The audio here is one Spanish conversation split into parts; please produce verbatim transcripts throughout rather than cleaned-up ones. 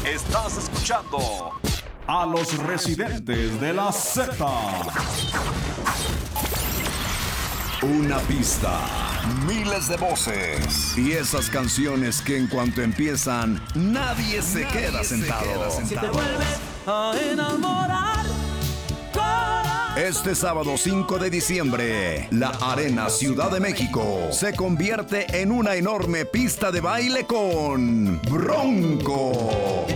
Estás escuchando a los residentes de la Z. Una pista, miles de voces y esas canciones que en cuanto empiezan nadie se nadie queda sentado. Se queda sentado. Si te vuelves a enamorar. Este sábado cinco de diciembre, la Arena Ciudad de México se convierte en una enorme pista de baile con Bronco.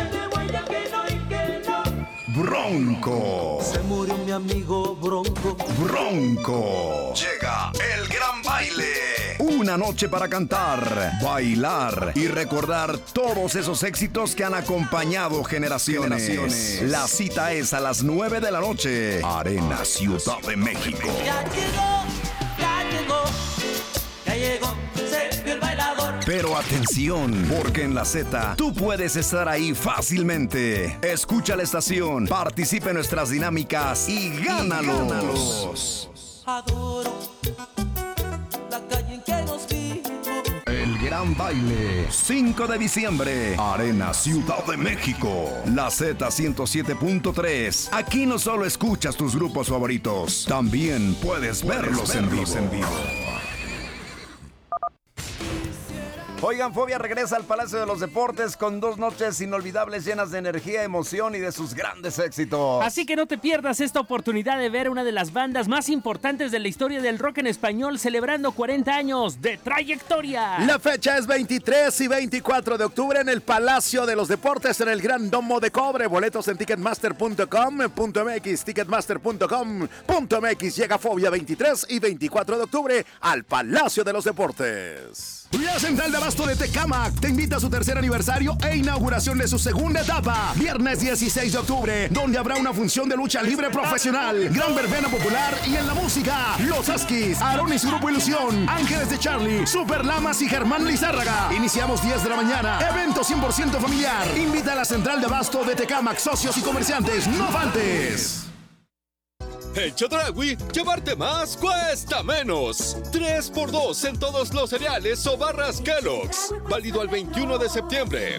Bronco. Se murió mi amigo Bronco. Bronco. Llega el gran baile. Una noche para cantar, bailar y recordar todos esos éxitos que han acompañado generaciones. generaciones. La cita es a las nueve de la noche. Arena Ciudad de México. Ya llegó, ya llegó, ya llegó, se vio el bailador. Pero atención, porque en la Z tú puedes estar ahí fácilmente. Escucha la estación, participa en nuestras dinámicas y gánalos. Y gánalos. Adoro la calle en que nos vimos. El gran baile, cinco de diciembre, Arena Ciudad de México. La Z ciento siete punto tres. Aquí no solo escuchas tus grupos favoritos, también puedes, puedes verlos, verlos en vivo. En vivo. Oigan, Fobia regresa al Palacio de los Deportes con dos noches inolvidables llenas de energía, emoción y de sus grandes éxitos. Así que no te pierdas esta oportunidad de ver una de las bandas más importantes de la historia del rock en español celebrando cuarenta años de trayectoria. La fecha es veintitrés y veinticuatro de octubre en el Palacio de los Deportes en el Gran Domo de Cobre. Boletos en ticketmaster punto com punto m x, ticketmaster punto com punto m x. Llega Fobia veintitrés y veinticuatro de octubre al Palacio de los Deportes. La Central de Abasto de Tecámac te invita a su tercer aniversario e inauguración de su segunda etapa. Viernes dieciséis de octubre, donde habrá una función de lucha libre profesional, gran verbena popular y en la música, Los Askis, Aarón y su Grupo Ilusión, Ángeles de Charlie, Super Lamas y Germán Lizárraga. Iniciamos diez de la mañana. Evento cien por ciento familiar. Invita a la Central de Abasto de Tecámac, socios y comerciantes. ¡No faltes! En Chedraui, llevarte más cuesta menos. tres por dos en todos los cereales o barras Kellogg's. Válido al veintiuno de septiembre.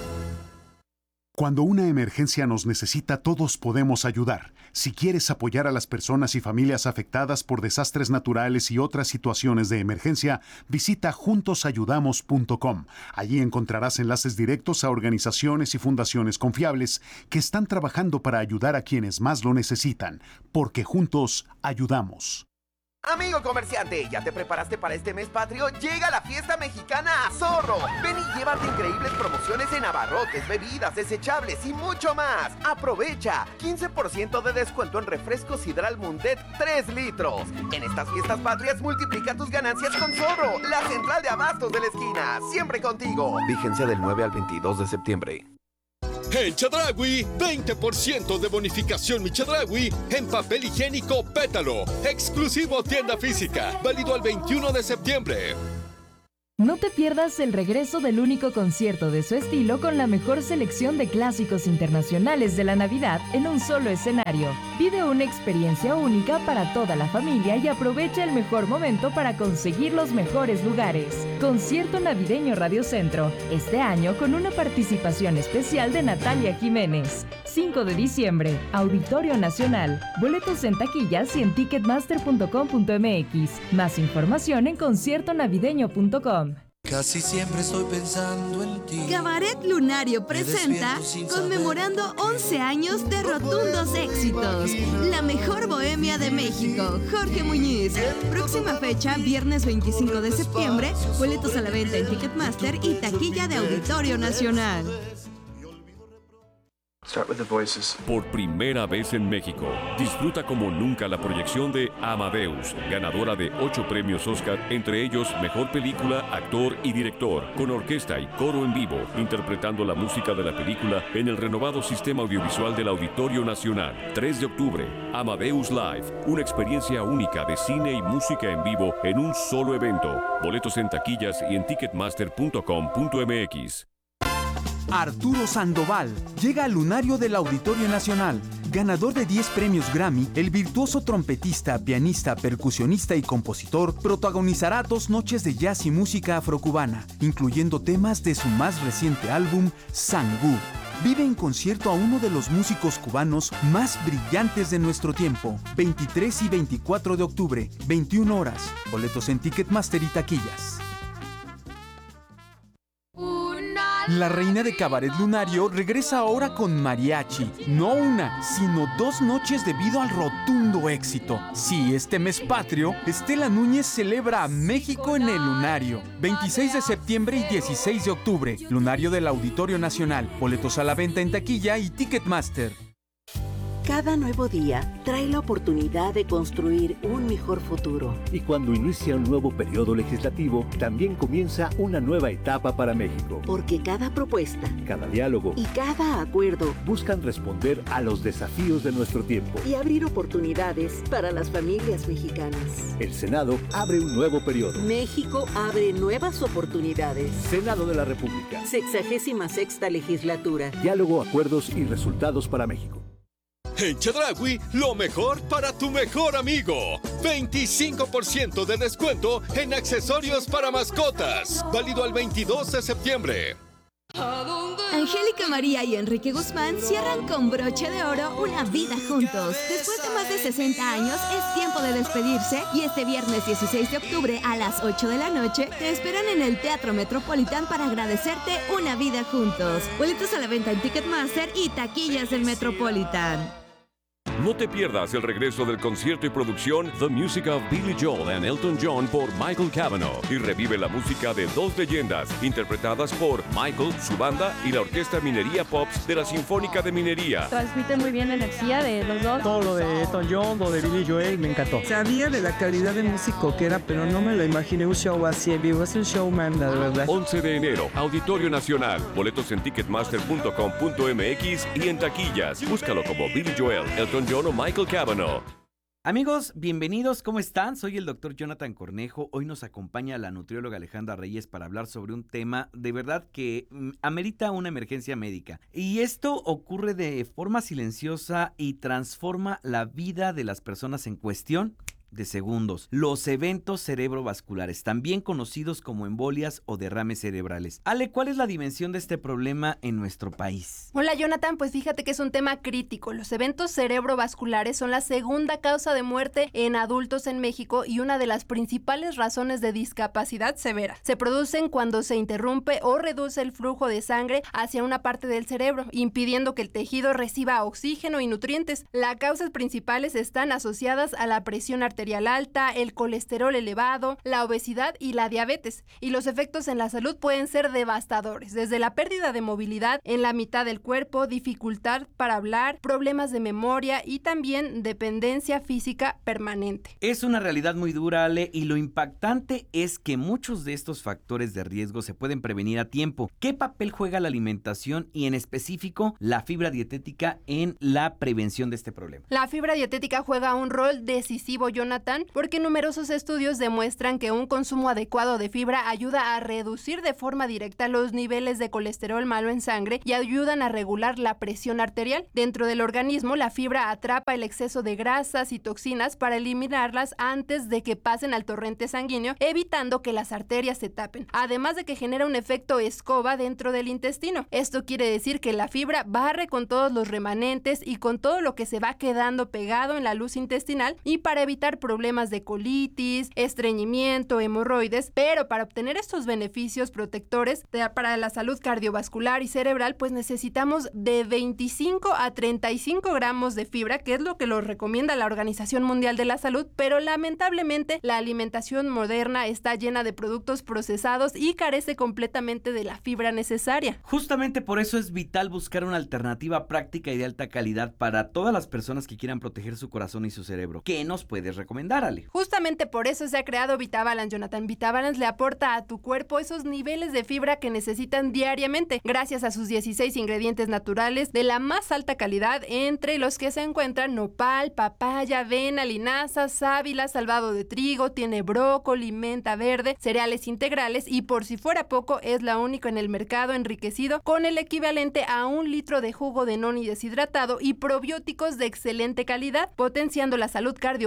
Cuando una emergencia nos necesita, todos podemos ayudar. Si quieres apoyar a las personas y familias afectadas por desastres naturales y otras situaciones de emergencia, visita juntos ayudamos punto com. Allí encontrarás enlaces directos a organizaciones y fundaciones confiables que están trabajando para ayudar a quienes más lo necesitan, porque juntos ayudamos. Amigo comerciante, ¿ya te preparaste para este mes patrio? Llega la fiesta mexicana a Zorro. Ven y llévate increíbles promociones en abarrotes, bebidas, desechables y mucho más. Aprovecha, quince por ciento de descuento en refrescos Sidral Mundet tres litros. En estas fiestas patrias multiplica tus ganancias con Zorro, la central de abastos de la esquina. Siempre contigo. Vigencia del nueve al veintidós de septiembre. En Chedraui, veinte por ciento de bonificación Mi Chedraui en papel higiénico Pétalo. Exclusivo tienda física. Válido al veintiuno de septiembre. No te pierdas el regreso del único concierto de su estilo con la mejor selección de clásicos internacionales de la Navidad en un solo escenario. Vive una experiencia única para toda la familia y aprovecha el mejor momento para conseguir los mejores lugares. Concierto Navideño Radio Centro, este año con una participación especial de Natalia Jiménez. cinco de diciembre, Auditorio Nacional. Boletos en taquillas y en ticketmaster punto com punto m x. Más información en concierto navideño punto com. Casi siempre estoy pensando en ti. Cabaret Lunario presenta conmemorando once años de rotundos éxitos. La mejor bohemia de México, Jorge Muñiz. Próxima fecha, viernes veinticinco de septiembre. Boletos a la venta en Ticketmaster y taquilla de Auditorio Nacional. Por primera vez en México, disfruta como nunca la proyección de Amadeus, ganadora de ocho premios Oscar, entre ellos Mejor Película, Actor y Director, con orquesta y coro en vivo, interpretando la música de la película en el renovado sistema audiovisual del Auditorio Nacional. tres de octubre, Amadeus Live, una experiencia única de cine y música en vivo en un solo evento. Boletos en taquillas y en ticketmaster punto com punto m x. Arturo Sandoval llega al lunario del Auditorio Nacional. Ganador de diez premios Grammy, el virtuoso trompetista, pianista, percusionista y compositor protagonizará dos noches de jazz y música afrocubana, incluyendo temas de su más reciente álbum, Sangú. Vive en concierto a uno de los músicos cubanos más brillantes de nuestro tiempo. veintitrés y veinticuatro de octubre, veintiuna horas. Boletos en Ticketmaster y taquillas. La reina de Cabaret Lunario regresa ahora con mariachi. No una, sino dos noches debido al rotundo éxito. Sí, este mes patrio, Estela Núñez celebra a México en el Lunario. veintiséis de septiembre y dieciséis de octubre. Lunario del Auditorio Nacional. Boletos a la venta en taquilla y Ticketmaster. Cada nuevo día trae la oportunidad de construir un mejor futuro. Y cuando inicia un nuevo periodo legislativo, también comienza una nueva etapa para México. Porque cada propuesta, cada diálogo y cada acuerdo buscan responder a los desafíos de nuestro tiempo y abrir oportunidades para las familias mexicanas. El Senado abre un nuevo periodo. México abre nuevas oportunidades. Senado de la República. Sexagésima sexta legislatura. Diálogo, acuerdos y resultados para México. En Chedraui, lo mejor para tu mejor amigo. veinticinco por ciento de descuento en accesorios para mascotas. Válido al veintidós de septiembre. Angélica María y Enrique Guzmán cierran con broche de oro una vida juntos. Después de más de sesenta años, es tiempo de despedirse y este viernes dieciséis de octubre a las ocho de la noche te esperan en el Teatro Metropolitan para agradecerte una vida juntos. Boletos a la venta en Ticketmaster y taquillas del Metropolitan. No te pierdas el regreso del concierto y producción The Music of Billy Joel and Elton John por Michael Cavanaugh y revive la música de dos leyendas interpretadas por Michael, su banda y la Orquesta Minería Pops de la Sinfónica de Minería. Transmiten muy bien la energía de los dos. Todo lo de Elton John, lo de Billy Joel, me encantó. Sabía de la calidad de músico que era, pero no me lo imaginé un show así en vivo. Es un showman, la verdad. once de enero, Auditorio Nacional. Boletos en ticketmaster punto com punto m x y en taquillas. Búscalo como Billy Joel, Elton John o Michael Cavanaugh. Amigos, bienvenidos, ¿cómo están? Soy el doctor Jonathan Cornejo. Hoy nos acompaña la nutrióloga Alejandra Reyes para hablar sobre un tema de verdad que mm, amerita una emergencia médica. Y esto ocurre de forma silenciosa y transforma la vida de las personas en cuestión de segundos. Los eventos cerebrovasculares, también conocidos como embolias o derrames cerebrales. Ale, ¿cuál es la dimensión de este problema en nuestro país? Hola Jonathan, pues fíjate que es un tema crítico. Los eventos cerebrovasculares son la segunda causa de muerte en adultos en México y una de las principales razones de discapacidad severa. Se producen cuando se interrumpe o reduce el flujo de sangre hacia una parte del cerebro, impidiendo que el tejido reciba oxígeno y nutrientes. Las causas principales están asociadas a la presión arterial alta, el colesterol elevado, la obesidad y la diabetes. Y los efectos en la salud pueden ser devastadores, desde la pérdida de movilidad en la mitad del cuerpo, dificultad para hablar, problemas de memoria y también dependencia física permanente. Es una realidad muy dura, Ale, y lo impactante es que muchos de estos factores de riesgo se pueden prevenir a tiempo. ¿Qué papel juega la alimentación y en específico la fibra dietética en la prevención de este problema? La fibra dietética juega un rol decisivo, Jonathan, porque numerosos estudios demuestran que un consumo adecuado de fibra ayuda a reducir de forma directa los niveles de colesterol malo en sangre y ayudan a regular la presión arterial. Dentro del organismo, la fibra atrapa el exceso de grasas y toxinas para eliminarlas antes de que pasen al torrente sanguíneo, evitando que las arterias se tapen. Además de que genera un efecto escoba dentro del intestino. Esto quiere decir que la fibra barre con todos los remanentes y con todo lo que se va quedando pegado en la luz intestinal y para evitar problemas de colitis, estreñimiento, hemorroides, pero para obtener estos beneficios protectores de, para la salud cardiovascular y cerebral, pues necesitamos de veinticinco a treinta y cinco gramos de fibra, que es lo que lo recomienda la Organización Mundial de la Salud, pero lamentablemente la alimentación moderna está llena de productos procesados y carece completamente de la fibra necesaria. Justamente por eso es vital buscar una alternativa práctica y de alta calidad para todas las personas que quieran proteger su corazón y su cerebro. ¿Qué nos puedes recomendar? Recomendárale. Justamente por eso se ha creado VitaBalance, Jonathan. VitaBalance le aporta a tu cuerpo esos niveles de fibra que necesitan diariamente, gracias a sus dieciséis ingredientes naturales de la más alta calidad, entre los que se encuentran nopal, papaya, avena, linaza, sábila, salvado de trigo, tiene brócoli, menta verde, cereales integrales y por si fuera poco, es la única en el mercado enriquecido con el equivalente a un litro de jugo de noni deshidratado y probióticos de excelente calidad, potenciando la salud cardiovascular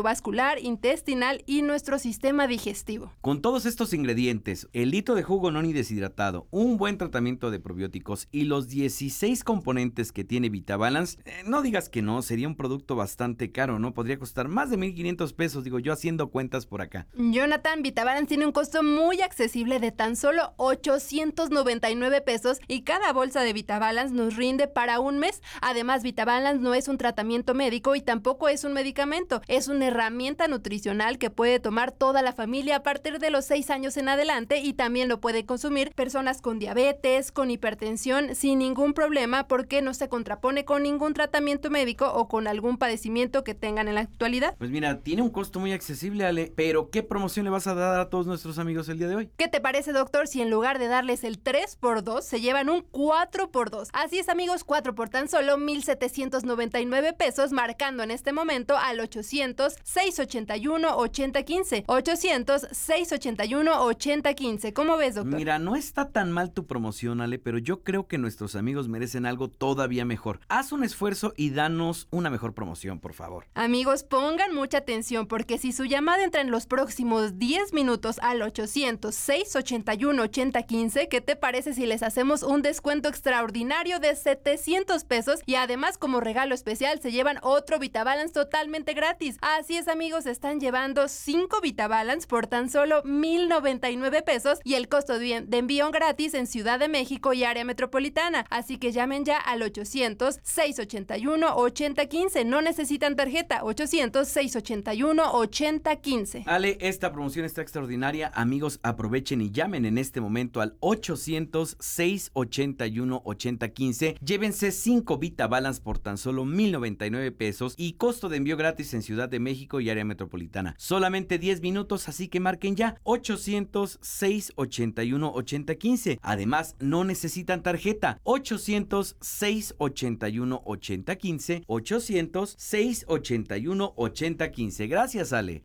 muscular, intestinal y nuestro sistema digestivo. Con todos estos ingredientes, el litro de jugo noni deshidratado, un buen tratamiento de probióticos y los dieciséis componentes que tiene VitaBalance, eh, no digas que no, sería un producto bastante caro, ¿no? Podría costar más de mil quinientos pesos, digo yo haciendo cuentas por acá. Jonathan, VitaBalance tiene un costo muy accesible de tan solo ochocientos noventa y nueve pesos y cada bolsa de VitaBalance nos rinde para un mes. Además, VitaBalance no es un tratamiento médico y tampoco es un medicamento, es una herramienta nutricional que puede tomar toda la familia a partir de los seis años en adelante y también lo puede consumir personas con diabetes, con hipertensión, sin ningún problema porque no se contrapone con ningún tratamiento médico o con algún padecimiento que tengan en la actualidad. Pues mira, tiene un costo muy accesible, Ale, pero ¿qué promoción le vas a dar a todos nuestros amigos el día de hoy? ¿Qué te parece, doctor, si en lugar de darles el tres por dos se llevan un cuatro por dos? Así es, amigos, cuatro por tan solo mil setecientos noventa y nueve pesos, marcando en este momento al ochocientos, seiscientos ochenta y uno, ochenta quince. ochocientos, seiscientos ochenta y uno, ochenta quince. ¿Cómo ves, doctor? Mira, no está tan mal tu promoción, Ale, pero yo creo que nuestros amigos merecen algo todavía mejor. Haz un esfuerzo y danos una mejor promoción, por favor. Amigos, pongan mucha atención porque si su llamada entra en los próximos diez minutos al ochocientos, seiscientos ochenta y uno, ochenta quince, ¿qué te parece si les hacemos un descuento extraordinario de setecientos pesos? Y además, como regalo especial, se llevan otro VitaBalance totalmente gratis. Así es, amigos, están llevando cinco VitaBalance por tan solo mil noventa y nueve pesos y el costo de envío gratis en Ciudad de México y área metropolitana. Así que llamen ya al ochocientos, seiscientos ochenta y uno, ochenta quince. No necesitan tarjeta. ochocientos, seiscientos ochenta y uno, ochenta quince. Ale, esta promoción está extraordinaria. Amigos, aprovechen y llamen en este momento al ochocientos, seiscientos ochenta y uno, ochenta quince. Llévense cinco VitaBalance por tan solo mil noventa y nueve pesos y costo de envío gratis en Ciudad de México y área metropolitana. Solamente diez minutos, así que marquen ya ochocientos, seiscientos ochenta y uno, ochenta quince. Además, no necesitan tarjeta. ochocientos, seiscientos ochenta y uno, ochenta quince. ochocientos, seiscientos ochenta y uno, ochenta quince. Gracias, Ale.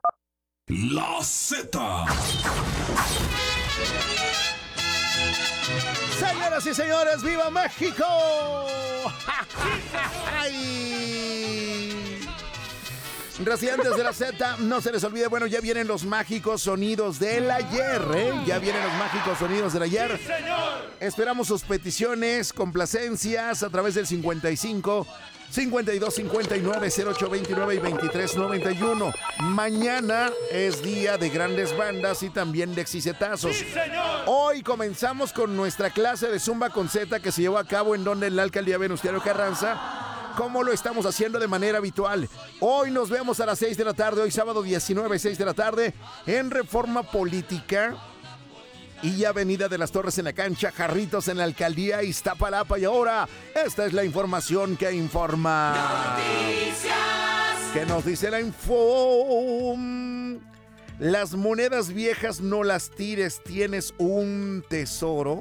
La Z. Señoras y señores, ¡viva México! ¡Ay! Residentes de la Z, no se les olvide, bueno, ya vienen los mágicos sonidos del ayer, ¿eh? Ya vienen los mágicos sonidos del ayer. ¡Sí, señor! Esperamos sus peticiones, complacencias a través del cincuenta y cinco, cincuenta y dos, cincuenta y nueve, cero ocho veintinueve y veintitrés noventa y uno. Mañana es día de grandes bandas y también de exicetazos. ¡Sí, señor! Hoy comenzamos con nuestra clase de Zumba con Z que se llevó a cabo en donde en la alcaldía Venustiano Carranza, como lo estamos haciendo de manera habitual. Hoy nos vemos a las seis de la tarde, hoy sábado diecinueve, seis de la tarde, en Reforma Política y Avenida de las Torres en la cancha, Jarritos en la alcaldía Iztapalapa. Y ahora, esta es la información que informa. Noticias. ¿Qué nos dice la info? Las monedas viejas no las tires, tienes un tesoro.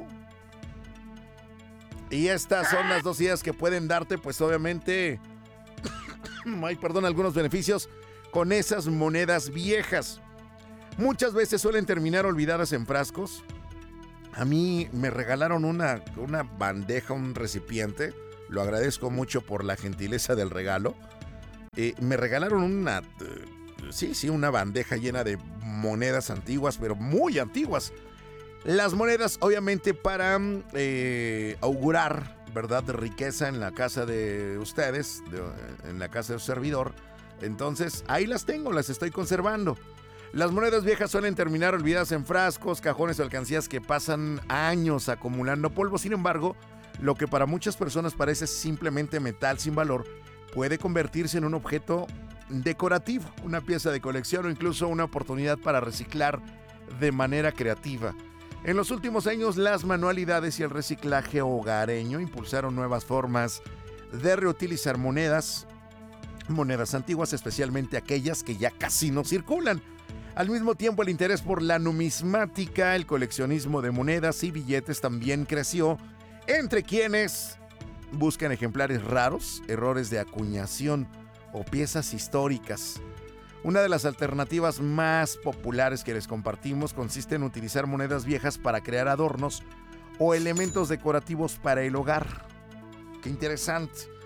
Y estas son las dos ideas que pueden darte, pues obviamente, ay, perdón, algunos beneficios con esas monedas viejas. Muchas veces suelen terminar olvidadas en frascos. A mí me regalaron una, una bandeja, un recipiente. Lo agradezco mucho por la gentileza del regalo. Eh, me regalaron una, uh, sí, sí, una bandeja llena de monedas antiguas, pero muy antiguas. Las monedas, obviamente, para eh, augurar, ¿verdad?, de riqueza en la casa de ustedes, de, en la casa de su servidor. Entonces, ahí las tengo, las estoy conservando. Las monedas viejas suelen terminar olvidadas en frascos, cajones o alcancías que pasan años acumulando polvo. Sin embargo, lo que para muchas personas parece simplemente metal sin valor, puede convertirse en un objeto decorativo, una pieza de colección o incluso una oportunidad para reciclar de manera creativa. En los últimos años, las manualidades y el reciclaje hogareño impulsaron nuevas formas de reutilizar monedas, monedas antiguas, especialmente aquellas que ya casi no circulan. Al mismo tiempo, el interés por la numismática, el coleccionismo de monedas y billetes también creció entre quienes buscan ejemplares raros, errores de acuñación o piezas históricas. Una de las alternativas más populares que les compartimos consiste en utilizar monedas viejas para crear adornos o elementos decorativos para el hogar. ¡Qué interesante!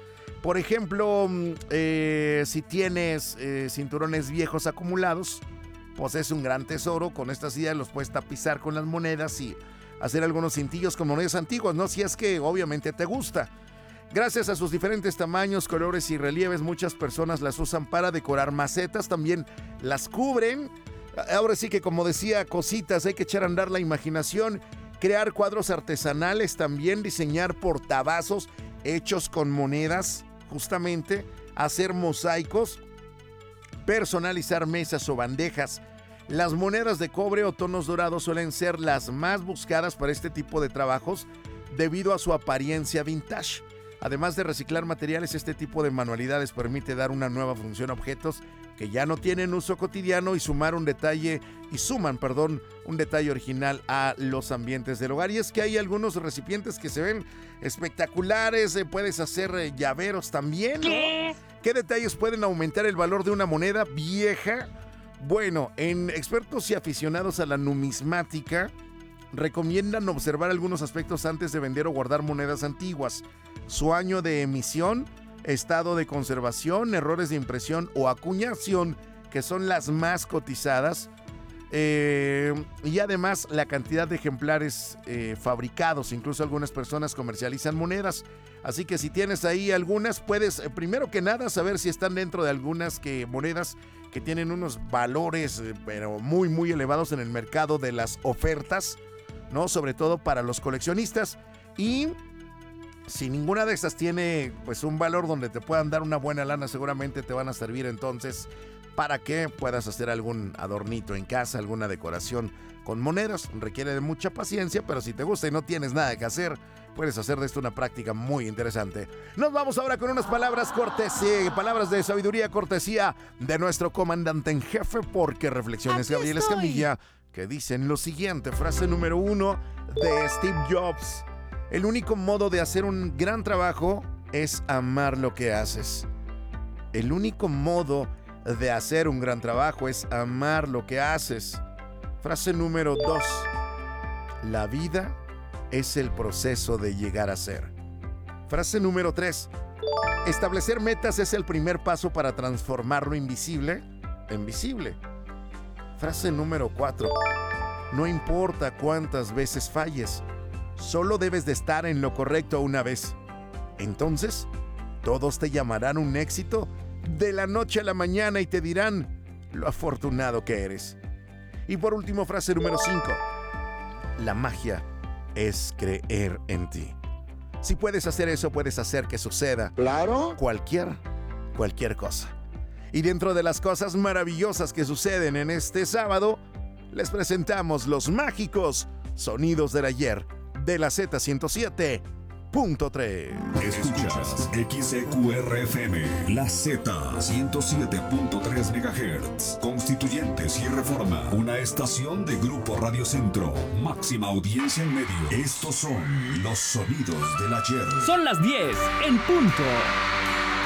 Por ejemplo, eh, si tienes eh, cinturones viejos acumulados, pues es un gran tesoro. Con estas ideas los puedes tapizar con las monedas y hacer algunos cintillos con monedas antiguas, ¿no? Si es que obviamente te gusta. Gracias a sus diferentes tamaños, colores y relieves, muchas personas las usan para decorar macetas, también las cubren. Ahora sí que, como decía, cositas, hay que echar a andar la imaginación, crear cuadros artesanales, también diseñar portavasos hechos con monedas, justamente, hacer mosaicos, personalizar mesas o bandejas. Las monedas de cobre o tonos dorados suelen ser las más buscadas para este tipo de trabajos debido a su apariencia vintage. Además de reciclar materiales, este tipo de manualidades permite dar una nueva función a objetos que ya no tienen uso cotidiano y sumar un detalle y suman, perdón, un detalle original a los ambientes del hogar. Y es que hay algunos recipientes que se ven espectaculares, eh, puedes hacer eh, llaveros también, ¿no? ¿Qué? ¿Qué detalles pueden aumentar el valor de una moneda vieja? Bueno, en expertos y aficionados a la numismática recomiendan observar algunos aspectos antes de vender o guardar monedas antiguas. Su año de emisión, estado de conservación, errores de impresión o acuñación, que son las más cotizadas, eh, y además la cantidad de ejemplares eh, fabricados. Incluso algunas personas comercializan monedas, así que si tienes ahí algunas, puedes eh, primero que nada saber si están dentro de algunas que, monedas que tienen unos valores eh, pero muy muy elevados en el mercado de las ofertas, ¿no? Sobre todo para los coleccionistas. Y si ninguna de estas tiene pues un valor donde te puedan dar una buena lana, seguramente te van a servir entonces para que puedas hacer algún adornito en casa, alguna decoración con monedas. Requiere de mucha paciencia, pero si te gusta y no tienes nada que hacer, puedes hacer de esto una práctica muy interesante. Nos vamos ahora con unas palabras cortesía, palabras de sabiduría cortesía de nuestro comandante en jefe, porque Reflexiones Aquí Gabriel estoy. Escamilla, que dicen lo siguiente, frase número uno de Steve Jobs: el único modo de hacer un gran trabajo es amar lo que haces. El único modo de hacer un gran trabajo es amar lo que haces. Frase número dos: la vida es el proceso de llegar a ser. Frase número tres: establecer metas es el primer paso para transformar lo invisible en visible. Frase número cuatro: no importa cuántas veces falles, solo debes de estar en lo correcto una vez. Entonces, todos te llamarán un éxito de la noche a la mañana y te dirán lo afortunado que eres. Y por último, frase número cinco: la magia es creer en ti. Si puedes hacer eso, puedes hacer que suceda. Claro. Cualquier, cualquier cosa. Y dentro de las cosas maravillosas que suceden en este sábado, les presentamos los mágicos sonidos del ayer de la Z ciento siete punto tres. Escuchas X E Q R F M, la Z ciento siete punto tres megahertz. Constituyentes y Reforma, una estación de Grupo Radio Centro. Máxima audiencia en medio. Estos son los sonidos del ayer. Son las diez en punto.